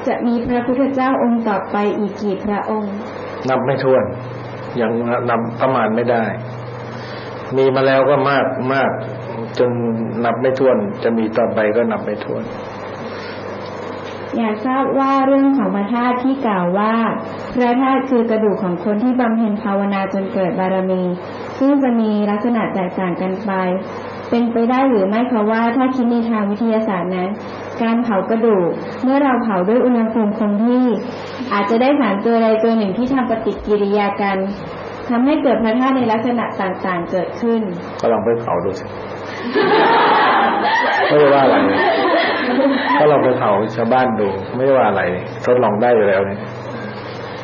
จะมีพระพุทธเจ้าองค์ต่อไปอีกกี่พระองค์นับไม่ถ้วนยังนับประมาณไม่ได้มีมาแล้วก็มากจนนับไม่ถ้วนจะมีต่อไปก็นับไม่ถ้วนอยากทราบว่าเรื่องของพระธาตุที่กล่าวว่าพระธาตุคือกระดูกของคนที่บำเพ็ญภาวนาจนเกิดบารมีซึ่งจะมีลักษณะแตกต่างกันไปเป็นไปได้หรือไม่คะว่าถ้าคิดในทางวิทยาศาสตร์นั้นการเผากระดูกเมื่อเราเผาด้วยอุณหภูมิคงที่อาจจะได้สารตัวใดตัวหนึ่งที่ทำปฏิกิริยากันทำให้เกิดพระธาตุในลักษณะต่างๆเกิดขึ้นก็ลองไปเผาดูสิไม่ได้ว่าอะไรก็ลองไปเผาชาวบ้านดูไม่ได้ว่าอะไรทดลองได้อยู่แล้วเนี่ย